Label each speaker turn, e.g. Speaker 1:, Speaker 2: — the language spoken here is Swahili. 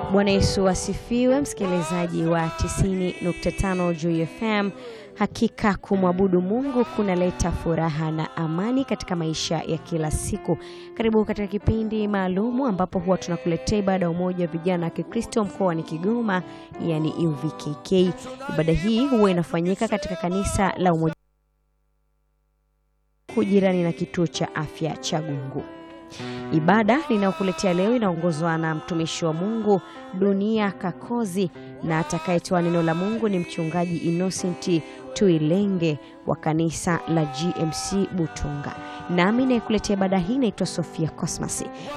Speaker 1: Bwana Yesu asifiwe, msikilizaji wa 90.5 Joy FM. Hakika kumwabudu Mungu kunaleta furaha na amani katika maisha ya kila siku. Karibu katika kipindi maalumu ambapo huwa tunakuletea ibada ya umoja wa vijana wa Kikristo mkoani Kigoma, yani UVKK. Ibada hii huwa inafanyika katika kanisa la Umoja jirani na kituo cha afya cha Gungu. Ibada ninayokuletea leo inaongozwa na mtumishi wa Mungu Dunia Kakozi, na atakayetoa neno la Mungu ni mchungaji Innocent Tuilenge wa kanisa la GMC Butunga. Nami naikuletea ibada hii naitwa Sofia Cosmas.